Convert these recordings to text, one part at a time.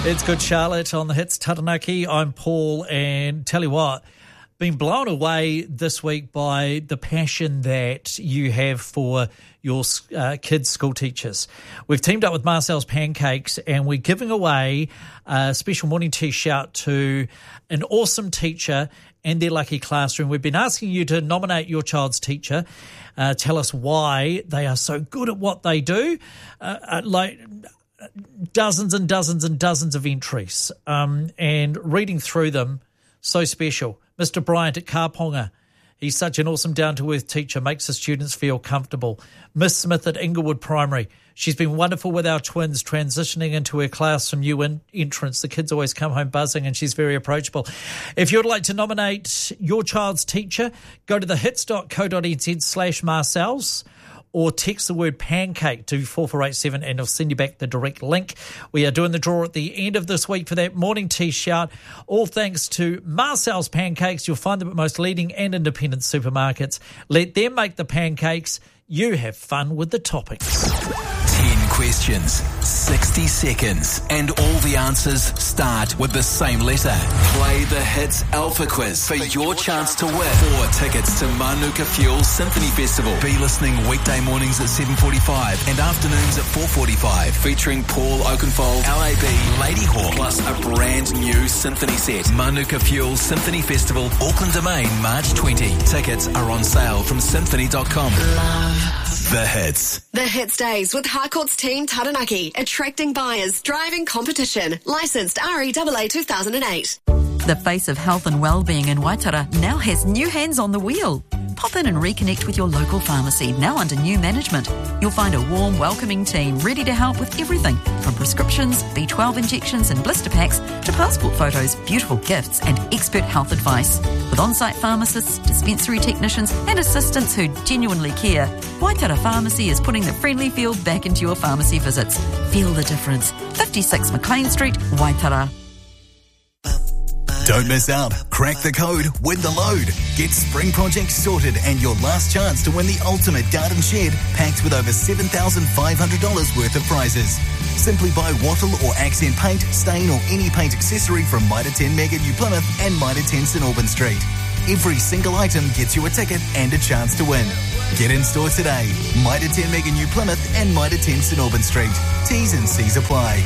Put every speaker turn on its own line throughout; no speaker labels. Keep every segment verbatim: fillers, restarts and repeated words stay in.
It's Good Charlotte on the Hits Taranaki. I'm Paul, and tell you what, been blown away this week by the passion that you have for your uh, kids' school teachers. We've teamed up with Marcel's Pancakes, and we're giving away a special morning tea shout to an awesome teacher and their lucky classroom. We've been asking you to nominate your child's teacher. Uh, tell us why they are so good at what they do. Uh, uh, like... Dozens and dozens and dozens of entries, um, and reading through them, so special. Mister Bryant at Kāponga, he's such an awesome down-to-earth teacher, makes the students feel comfortable. Miss Smith at Inglewood Primary, she's been wonderful with our twins, transitioning into her class from new in- entrants. The kids always come home buzzing, and she's very approachable. If you'd like to nominate your child's teacher, go to thehits.co.nz slash Marcel's, or text the word pancake to four four eight seven and it'll send you back the direct link. We are doing the draw at the end of this week for that morning tea shout. All thanks to Marcel's Pancakes. You'll find them at most leading and independent supermarkets. Let them make the pancakes. You have fun with the toppings.
ten questions, sixty seconds, and all the answers start with the same letter. Play the Hits Alpha Quiz for your chance to win four tickets to Manuka Fuel Symphony Festival. Be listening weekday mornings at seven forty-five and afternoons at four forty-five, featuring Paul Oakenfold, L A B, Lady Hawk, plus a brand new symphony set. Manuka Fuel Symphony Festival, Auckland Domain, March twentieth. Tickets are on sale from symphony dot com. Love the Hits.
The Hits Days with Harcourt's Team Taranaki, attracting buyers, driving competition. Licensed R E A A two thousand eight.
The face of health and well-being in Waitara now has new hands on the wheel. Pop in and reconnect with your local pharmacy, now under new management. You'll find a warm, welcoming team ready to help with everything from prescriptions, B twelve injections and blister packs to passport photos, beautiful gifts and expert health advice. With on-site pharmacists, dispensary technicians and assistants who genuinely care, Waitara Pharmacy is putting the friendly feel back into your pharmacy visits. Feel the difference. fifty-six McLean Street, Waitara.
Don't miss out. Crack the code, win the load. Get spring projects sorted and your last chance to win the ultimate garden shed packed with over seven thousand five hundred dollars worth of prizes. Simply buy wattle or accent paint, stain or any paint accessory from Mitre ten Mega New Plymouth and Mitre ten St Albans Street. Every single item gets you a ticket and a chance to win. Get in store today. Mitre ten Mega New Plymouth and Mitre ten St Albans Street. T's and C's apply.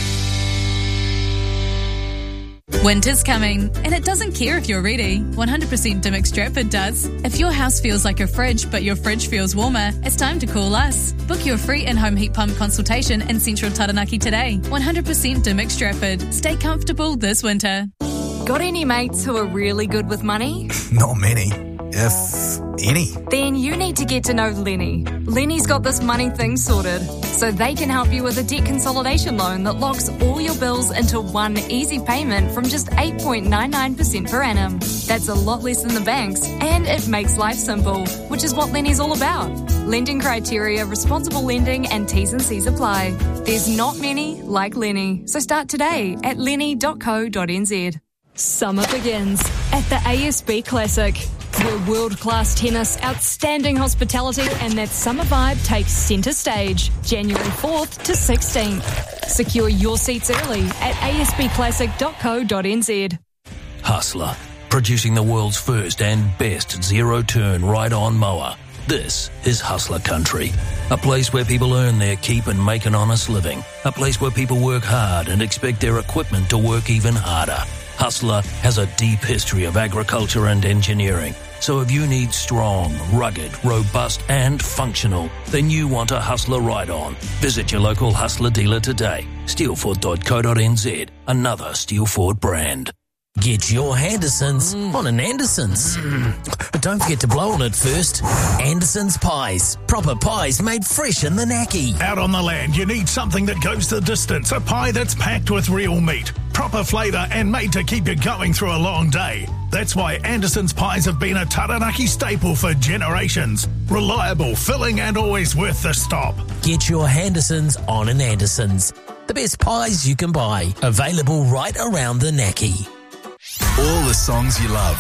Winter's coming, and it doesn't care if you're ready. one hundred percent Dimmock Stratford does. If your house feels like a fridge, but your fridge feels warmer, it's time to call us. Book your free in-home heat pump consultation in Central Taranaki today. one hundred percent Dimmock Stratford. Stay comfortable this winter.
Got any mates who are really good with money?
Not many, if any.
Then you need to get to know Lenny. Lenny's got this money thing sorted, so they can help you with a debt consolidation loan that locks all your bills into one easy payment from just eight point nine nine percent per annum. That's a lot less than the banks, and it makes life simple, which is what Lenny's all about. Lending criteria, responsible lending, and T's and C's apply. There's not many like Lenny, so start today at lenny dot co dot n z.
Summer begins at the A S B Classic, where world-class tennis, outstanding hospitality and that summer vibe takes centre stage, January fourth to sixteenth. Secure your seats early at a s b classic dot co dot n z.
Hustler, producing the world's first and best zero-turn ride-on mower. This is Hustler Country, a place where people earn their keep and make an honest living, a place where people work hard and expect their equipment to work even harder. Hustler has a deep history of agriculture and engineering. So if you need strong, rugged, robust and functional, then you want a Hustler ride-on. Visit your local Hustler dealer today. steel ford dot co dot n z, another Steel Ford brand.
Get your Andersons mm. on an Andersons. Mm. But don't forget to blow on it first. Andersons Pies. Proper pies made fresh in the Naki.
Out on the land, you need something that goes the distance. A pie that's packed with real meat, proper flavour and made to keep you going through a long day. That's why Andersons Pies have been a Taranaki staple for generations. Reliable, filling and always worth the stop.
Get your Andersons on an Andersons. The best pies you can buy. Available right around the Naki.
All the songs you love,